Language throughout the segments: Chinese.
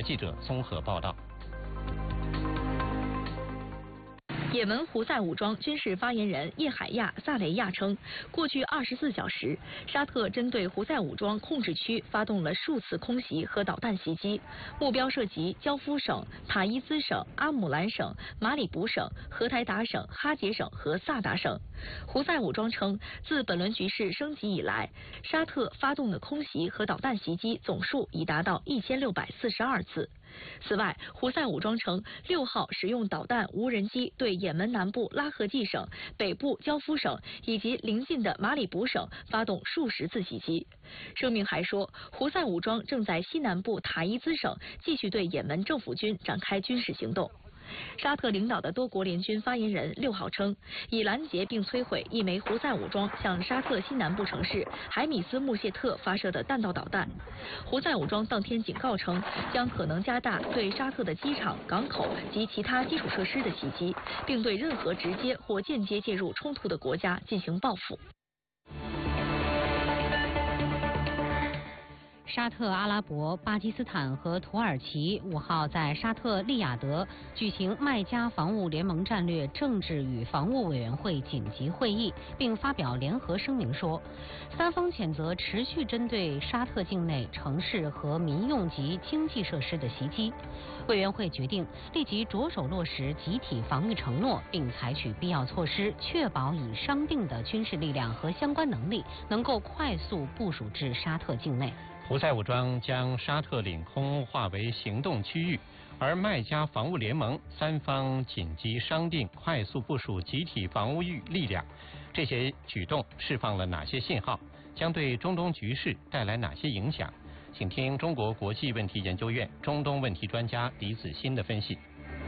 记者综合报道。 也门胡塞武装军事发言人叶海亚·萨雷亚称，过去24小时，沙特针对胡塞武装控制区发动了数次空袭和导弹袭击，目标涉及焦夫省、塔伊兹省、阿姆兰省、马里卜省、荷台达省、哈杰省和萨达省。胡塞武装称，自本轮局势升级以来，沙特发动的空袭和导弹袭击总数已达到1642次。此外，胡塞武装称，6号使用导弹无人机对也门南部拉合季省、北部焦夫省以及邻近的马里卜省发动数十次袭击。声明还说，胡塞武装正在西南部塔伊兹省继续对也门政府军展开军事行动。沙特领导的多国联军发言人6号称，已拦截并摧毁一枚胡塞武装向沙特西南部城市海米斯穆谢特发射的弹道导弹。胡塞武装当天警告称，将可能加大对沙特的机场、港口及其他基础设施的袭击，并对任何直接或间接介入冲突的国家进行报复。 沙特阿拉伯、巴基斯坦和土耳其5号在沙特利雅得举行麦加防务联盟战略政治与防务委员会紧急会议，并发表联合声明说，三方谴责持续针对沙特境内城市和民用及经济设施的袭击。委员会决定立即着手落实集体防御承诺，并采取必要措施，确保已商定的军事力量和相关能力能够快速部署至沙特境内。 胡塞武装将沙特领空划为行动区域，而麦加防务联盟三方紧急商定快速部署集体防务力量。这些举动释放了哪些信号？将对中东局势带来哪些影响？请听中国国际问题研究院中东问题专家李子欣的分析。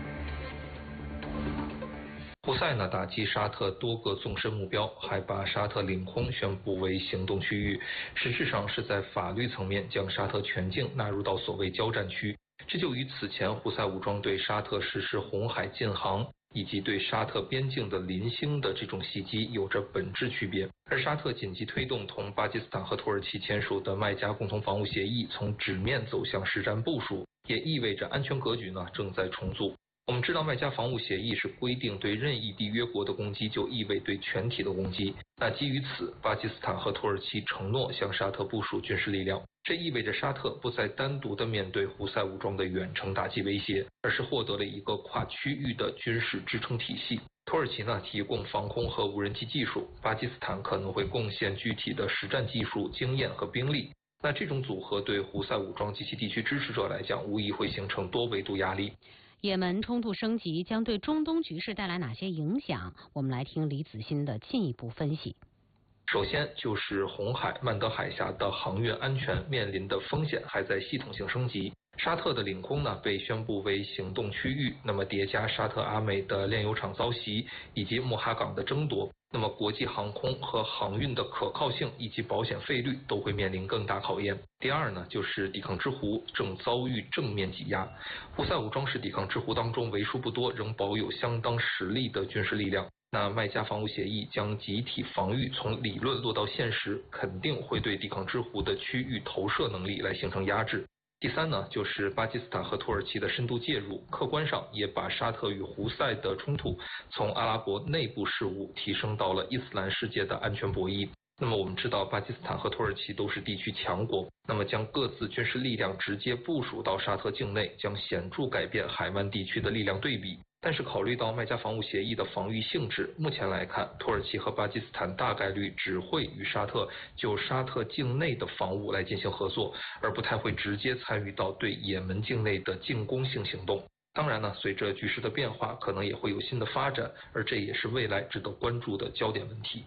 胡塞呢打击沙特多个纵深目标，还把沙特领空宣布为行动区域，实质上是在法律层面将沙特全境纳入到所谓交战区。这就与此前胡塞武装对沙特实施红海禁航以及对沙特边境的临星的这种袭击有着本质区别。而沙特紧急推动同巴基斯坦和土耳其签署的麦加共同防务协议从纸面走向实战部署，也意味着安全格局呢正在重组。我们知道麦加防务协议是规定对任意缔约国的攻击就意味对全体的攻击。那基于此，巴基斯坦和土耳其承诺向沙特部署军事力量，这意味着沙特不再单独的面对胡塞武装的远程打击威胁，而是获得了一个跨区域的军事支撑体系。土耳其呢提供防空和无人机技术，巴基斯坦可能会贡献具体的实战技术、经验和兵力。那这种组合对胡塞武装及其地区支持者来讲，无疑会形成多维度压力。 也门冲突升级将对中东局势带来哪些影响？我们来听李子欣的进一步分析。 首先就是红海、曼德海峡的航运安全面临的风险还在系统性升级。沙特的领空呢被宣布为行动区域，那么叠加沙特阿美的炼油厂遭袭以及穆哈港的争夺，那么国际航空和航运的可靠性以及保险费率都会面临更大考验。第二呢，就是抵抗之湖正遭遇正面挤压。胡塞武装是抵抗之湖当中为数不多仍保有相当实力的军事力量。那麦加防务协议将集体防御从理论落到现实，肯定会对抵抗之湖的区域投射能力来形成压制。第三呢，就是巴基斯坦和土耳其的深度介入，客观上也把沙特与胡塞的冲突从阿拉伯内部事务提升到了伊斯兰世界的安全博弈。那么我们知道巴基斯坦和土耳其都是地区强国，那么将各自军事力量直接部署到沙特境内，将显著改变海湾地区的力量对比。但是考虑到麦加防务协议的防御性质，目前来看，土耳其和巴基斯坦大概率只会与沙特就沙特境内的防务来进行合作，而不太会直接参与到对也门境内的进攻性行动。当然呢，随着局势的变化，可能也会有新的发展，而这也是未来值得关注的焦点问题。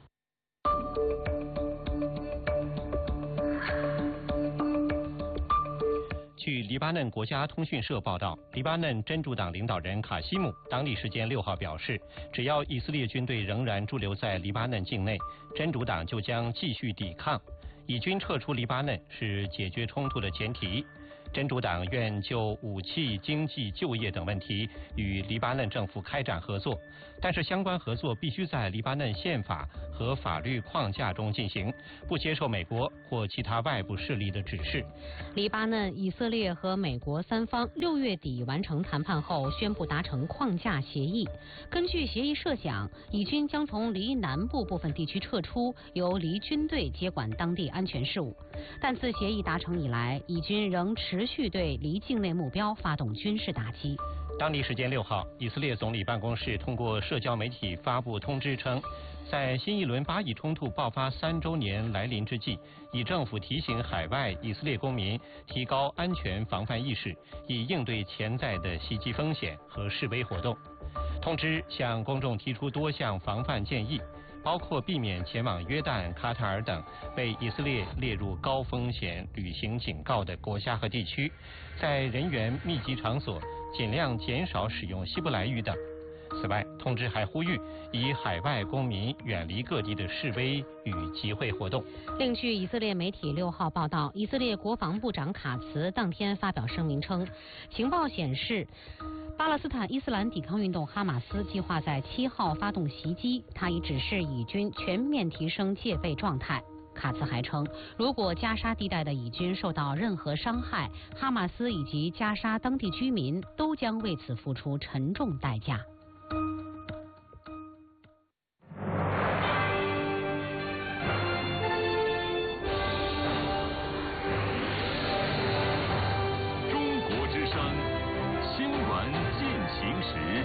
据黎巴嫩国家通讯社报道，黎巴嫩真主党领导人卡西姆当地时间6号表示，只要以色列军队仍然驻留在黎巴嫩境内，真主党就将继续抵抗。以军撤出黎巴嫩是解决冲突的前提。 真主党愿就武器、经济、就业等问题与黎巴嫩政府开展合作，但是相关合作必须在黎巴嫩宪法和法律框架中进行，不接受美国或其他外部势力的指示。 黎巴嫩、以色列和美国三方6月底完成谈判后，宣布达成框架协议。根据协议设想，以军将从黎南部部分地区撤出，由黎军队接管当地安全事务。但自协议达成以来，以军仍持续对黎境内目标发动军事打击。 当地时间6号，以色列总理办公室通过社交媒体发布通知称，在新一轮巴以冲突爆发3周年来临之际，以政府提醒海外以色列公民提高安全防范意识，以应对潜在的袭击风险和示威活动。通知向公众提出多项防范建议，包括避免前往约旦、卡塔尔等被以色列列入高风险旅行警告的国家和地区，在人员密集场所尽量减少使用希伯来语等。此外，通知还呼吁以海外公民远离各地的示威与集会活动。 另据以色列媒体6号报道，以色列国防部长卡茨当天发表声明称，情报显示巴勒斯坦伊斯兰抵抗运动哈马斯计划在7号发动袭击，他已指示以军全面提升戒备状态。卡茨还称，如果加沙地带的以军受到任何伤害，哈马斯以及加沙当地居民都将为此付出沉重代价。 中国之声新闻进行时。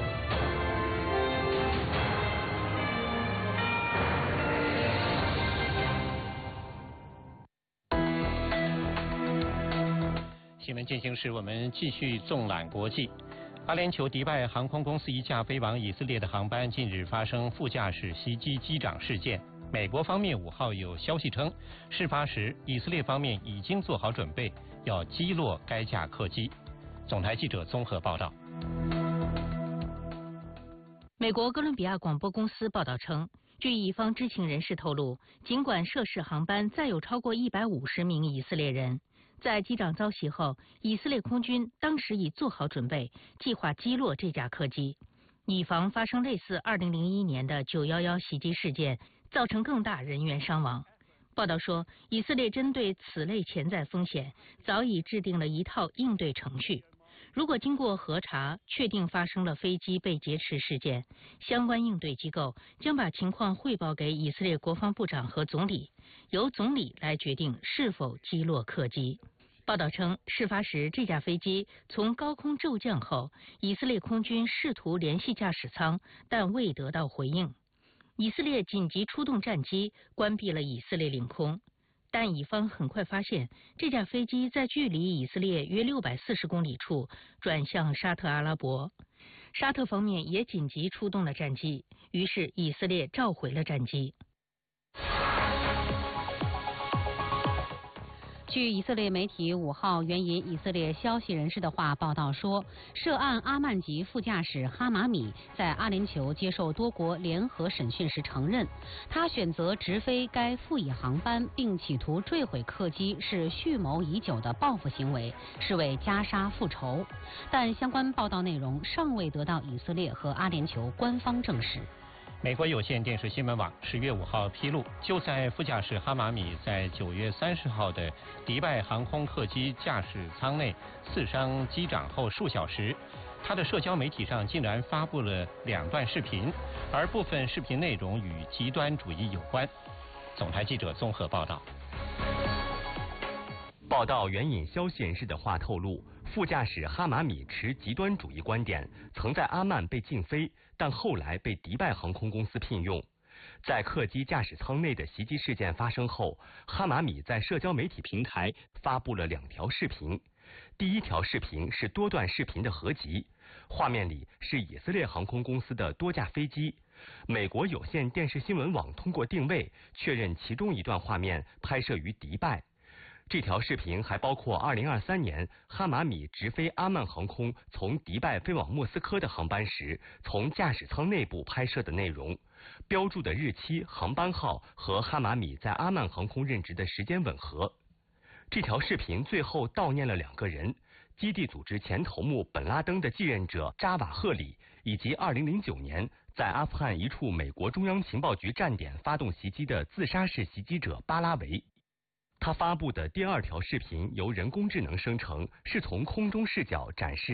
新闻进行时，我们继续纵览国际。阿联酋迪拜航空公司一架飞往以色列的航班近日发生副驾驶袭击机长事件。美国方面5号有消息称，事发时以色列方面已经做好准备，要击落该架客机。总台记者综合报道。 美国哥伦比亚广播公司报道称，据乙方知情人士透露，尽管涉事航班载有超过150名以色列人，在机长遭袭后，以色列空军当时已做好准备，计划击落这架客机，以防发生类似2001年的911袭击事件，造成更大人员伤亡。报道说，以色列针对此类潜在风险，早已制定了一套应对程序。如果经过核查确定发生了飞机被劫持事件，相关应对机构将把情况汇报给以色列国防部长和总理，由总理来决定是否击落客机。报道称，事发时这架飞机从高空骤降后，以色列空军试图联系驾驶舱，但未得到回应。以色列紧急出动战机，关闭了以色列领空。但乙方很快发现，这架飞机在距离以色列约640公里处转向沙特阿拉伯。沙特方面也紧急出动了战机，于是以色列召回了战机。 据以色列媒体5号援引以色列消息人士的话报道说，涉案阿曼籍副驾驶哈马米在阿联酋接受多国联合审讯时承认，他选择直飞该副乙航班并企图坠毁客机是蓄谋已久的报复行为，是为加沙复仇。但相关报道内容尚未得到以色列和阿联酋官方证实。 美国有线电视新闻网10月5号披露，就在副驾驶哈马米在9月30号的迪拜航空客机驾驶舱内刺伤机长后数小时，他的社交媒体上竟然发布了2段视频，而部分视频内容与极端主义有关。总台记者综合报道。 报道援引消息人士的话透露，副驾驶哈马米持极端主义观点，曾在阿曼被禁飞，但后来被迪拜航空公司聘用。在客机驾驶舱内的袭击事件发生后，哈马米在社交媒体平台发布了2条视频。第一条视频是多段视频的合集，画面里是以色列航空公司的多架飞机。美国有线电视新闻网通过定位确认其中一段画面拍摄于迪拜。这条视频还包括2023年哈马米直飞阿曼航空从迪拜飞往莫斯科的航班时，从驾驶舱内部拍摄的内容，标注的日期、航班号和哈马米在阿曼航空任职的时间吻合。 这条视频最后悼念了2个人：基地组织前头目本拉登的继任者扎瓦赫里，以及2009年在阿富汗一处美国中央情报局站点发动袭击的自杀式袭击者巴拉维。他发布的第2条视频由人工智能生成，是从空中视角展示